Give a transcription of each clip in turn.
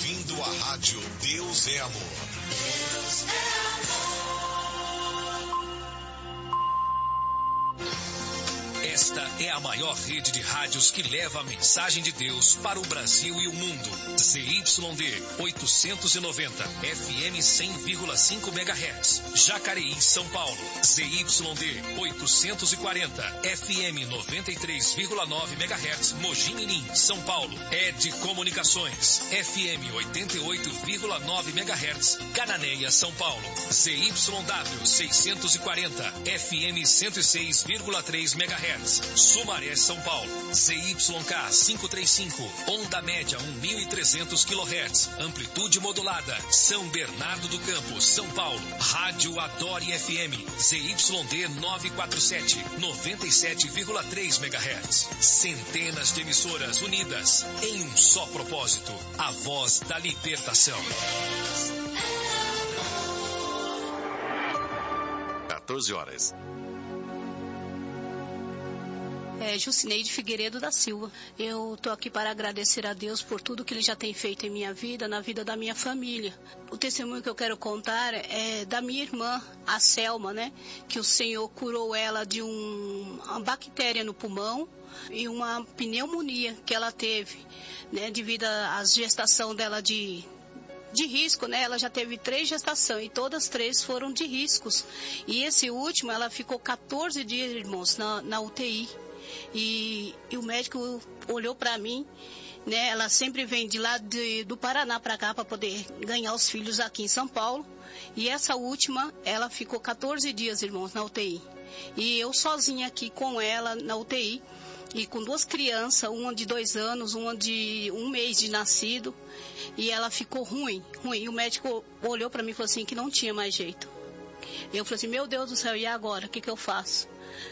ouvindo a rádio Deus é Amor. Deus é amor. Esta é a maior rede de rádios que leva a mensagem de Deus para o Brasil e o mundo. ZYD 890, FM 100,5 MHz. Jacareí, São Paulo. ZYD 840, FM 93,9 MHz. Mogi Mirim, São Paulo. ED Comunicações, FM 88,9 MHz. Cananéia, São Paulo. ZYW 640, FM 106,3 MHz. Sumaré, São Paulo. ZYK 535, onda média 1.300 kHz, amplitude modulada. São Bernardo do Campo, São Paulo. Rádio Adore FM, ZYD 947, 97,3 MHz. Centenas de emissoras unidas em um só propósito: a voz da libertação. 14 horas. Jucineide Figueiredo da Silva. Eu estou aqui para agradecer a Deus por tudo que Ele já tem feito em minha vida, na vida da minha família. O testemunho que eu quero contar é da minha irmã, a Selma, né? Que o Senhor curou ela de uma bactéria no pulmão e uma pneumonia que ela teve, né? Devido à gestação dela de risco, né? Ela já teve 3 gestações e todas 3 foram de riscos. E esse último, ela ficou 14 dias, irmãos, na UTI. E o médico olhou para mim, né? Ela sempre vem de lá do Paraná para cá para poder ganhar os filhos aqui em São Paulo. E essa última, ela ficou 14 dias, irmãos, na UTI. E eu sozinha aqui com ela na UTI. E com 2 crianças, uma de 2 anos, uma de 1 mês de nascido. E ela ficou ruim. E o médico olhou para mim e falou assim, que não tinha mais jeito. Eu falei assim, meu Deus do céu, e agora? O que eu faço?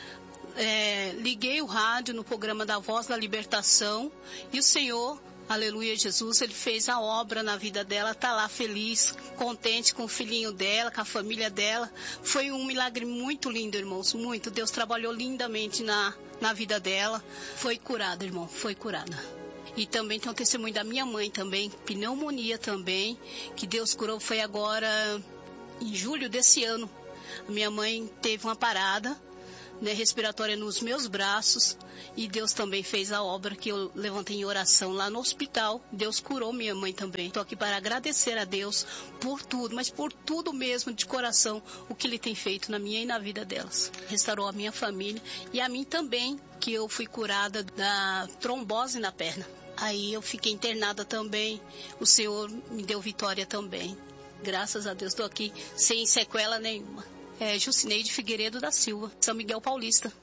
Liguei o rádio no programa da Voz da Libertação. E o Senhor, aleluia Jesus, Ele fez a obra na vida dela. Está lá feliz, contente com o filhinho dela, com a família dela. Foi um milagre muito lindo, irmãos, muito. Deus trabalhou lindamente na vida dela. Foi curada, irmão, foi curada. E também tem um testemunho da minha mãe também, pneumonia também, que Deus curou, foi agora em julho desse ano. A minha mãe teve uma parada, né, respiratória nos meus braços, e Deus também fez a obra que eu levantei em oração lá no hospital. Deus curou minha mãe também. Estou aqui para agradecer a Deus por tudo, mas por tudo mesmo, de coração, o que Ele tem feito na minha e na vida delas. Restaurou a minha família e a mim também, que eu fui curada da trombose na perna. Aí eu fiquei internada também, o Senhor me deu vitória também. Graças a Deus, estou aqui sem sequela nenhuma. Jucineide Figueiredo da Silva, São Miguel Paulista.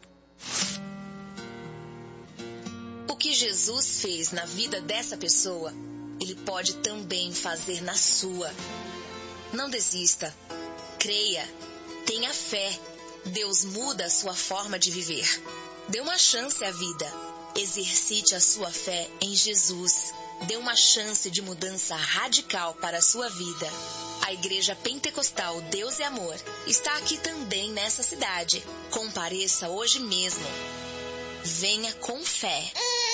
O que Jesus fez na vida dessa pessoa, Ele pode também fazer na sua. Não desista, creia, tenha fé. Deus muda a sua forma de viver. Dê uma chance à vida. Exercite a sua fé em Jesus. Dê uma chance de mudança radical para a sua vida. A Igreja Pentecostal Deus é Amor está aqui também nessa cidade. Compareça hoje mesmo. Venha com fé.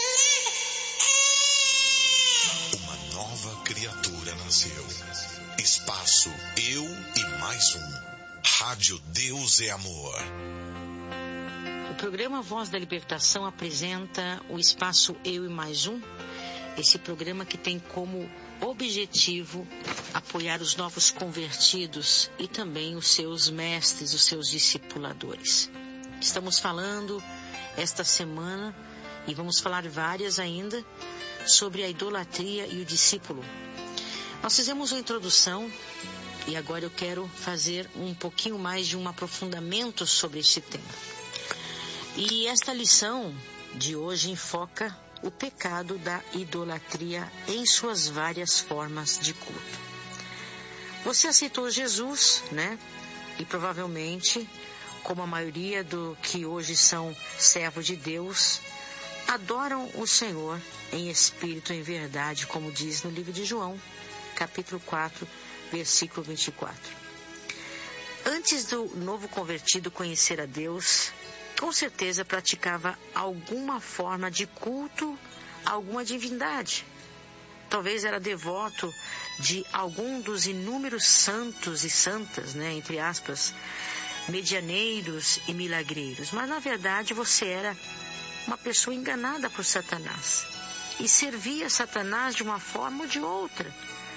Uma nova criatura nasceu. Espaço Eu e Mais Um. Rádio Deus é Amor. O programa Voz da Libertação apresenta o Espaço Eu e Mais Um. Esse programa que tem como objetivo apoiar os novos convertidos e também os seus mestres, os seus discipuladores. Estamos falando esta semana, e vamos falar várias ainda, sobre a idolatria e o discípulo. Nós fizemos uma introdução e agora eu quero fazer um pouquinho mais de um aprofundamento sobre este tema. E esta lição de hoje enfoca o pecado da idolatria em suas várias formas de culto. Você aceitou Jesus, né? E provavelmente, como a maioria do que hoje são servos de Deus, adoram o Senhor em espírito e em verdade, como diz no livro de João, capítulo 4, versículo 24. Antes do novo convertido conhecer a Deus, com certeza praticava alguma forma de culto a alguma divindade. talvez era devoto de algum dos inúmeros santos e santas, né, entre aspas, medianeiros e milagreiros. Mas, na verdade, você era uma pessoa enganada por Satanás e servia Satanás de uma forma ou de outra,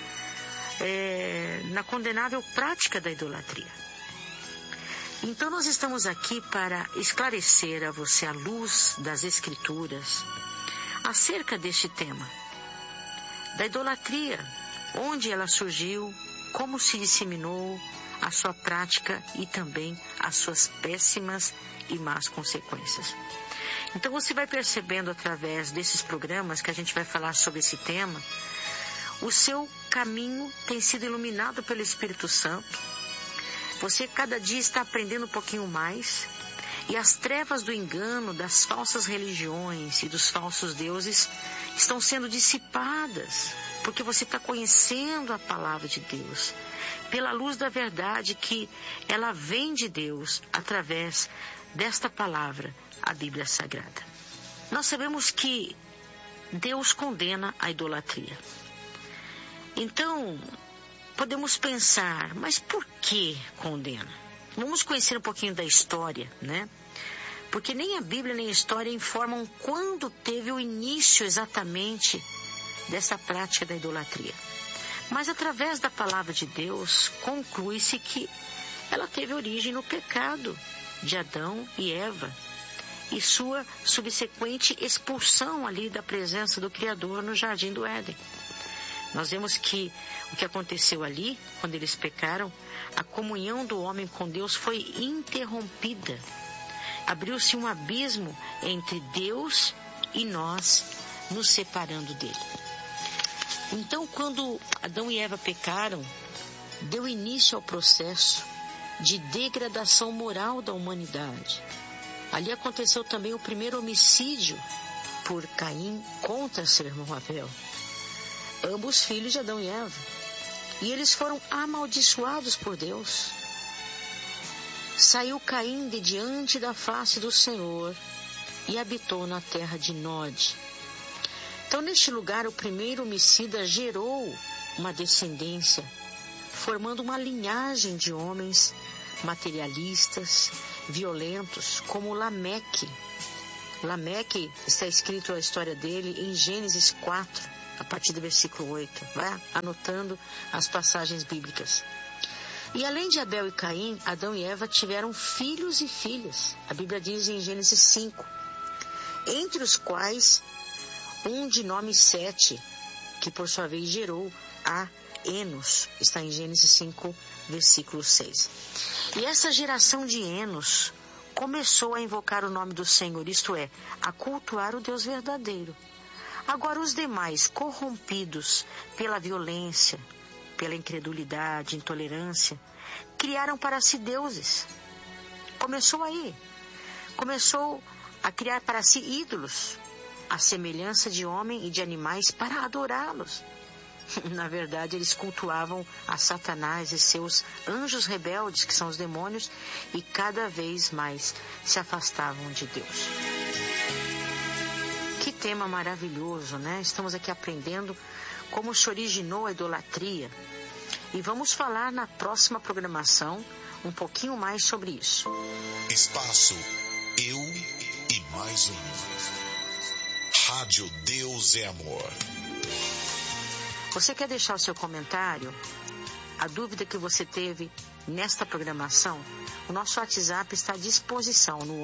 na condenável prática da idolatria. Então nós estamos aqui para esclarecer a você à luz das Escrituras acerca deste tema, da idolatria, onde ela surgiu, como se disseminou, a sua prática e também as suas péssimas e más consequências. Então você vai percebendo através desses programas que a gente vai falar sobre esse tema, o seu caminho tem sido iluminado pelo Espírito Santo. Você cada dia está aprendendo um pouquinho mais e as trevas do engano, das falsas religiões e dos falsos deuses estão sendo dissipadas, porque você está conhecendo a palavra de Deus, pela luz da verdade que ela vem de Deus através desta palavra, a Bíblia Sagrada. Nós sabemos que Deus condena a idolatria. Então, podemos pensar, mas por que condena? Vamos conhecer um pouquinho da história, né? Porque nem a Bíblia nem a história informam quando teve o início exatamente dessa prática da idolatria. Mas através da palavra de Deus, conclui-se que ela teve origem no pecado de Adão e Eva e sua subsequente expulsão ali da presença do Criador no Jardim do Éden. Nós vemos que o que aconteceu ali, quando eles pecaram, a comunhão do homem com Deus foi interrompida. Abriu-se um abismo entre Deus e nós, nos separando dele. Então, quando Adão e Eva pecaram, deu início ao processo de degradação moral da humanidade. Ali aconteceu também o primeiro homicídio por Caim contra seu irmão Abel, ambos filhos de Adão e Eva. E eles foram amaldiçoados por Deus. Saiu Caim de diante da face do Senhor e habitou na terra de Nod. Então, neste lugar, o primeiro homicida gerou uma descendência, formando uma linhagem de homens materialistas, violentos, como Lameque. Lameque, está escrito a história dele em Gênesis 4, a partir do versículo 8. Vai anotando as passagens bíblicas. E além de Abel e Caim, Adão e Eva tiveram filhos e filhas. A Bíblia diz em Gênesis 5, entre os quais um de nome Sete, que por sua vez gerou a Enos. Está em Gênesis 5, versículo 6. E essa geração de Enos começou a invocar o nome do Senhor, isto é, a cultuar o Deus verdadeiro. Agora os demais, corrompidos pela violência, pela incredulidade, intolerância, criaram para si deuses. Começou aí. Começou a criar para si ídolos, à semelhança de homem e de animais, para adorá-los. Na verdade, eles cultuavam a Satanás e seus anjos rebeldes, que são os demônios, e cada vez mais se afastavam de Deus. Que tema maravilhoso, né? Estamos aqui aprendendo como se originou a idolatria. E vamos falar na próxima programação um pouquinho mais sobre isso. Espaço Eu e Mais Um. Rádio Deus é Amor. Você quer deixar o seu comentário? A dúvida que você teve nesta programação? O nosso WhatsApp está à disposição no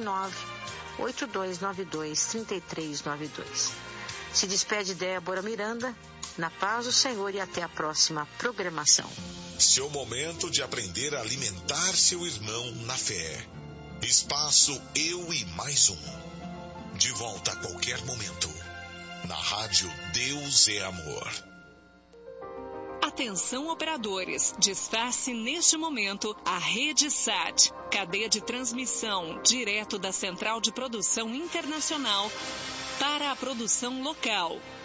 11982923392. Se despede Débora Miranda, na paz do Senhor e até a próxima programação. Seu momento de aprender a alimentar seu irmão na fé. Espaço Eu e Mais Um. De volta a qualquer momento. Na Rádio Deus é Amor. Atenção operadores, desface neste momento a Rede SAT, cadeia de transmissão direto da Central de Produção Internacional para a produção local.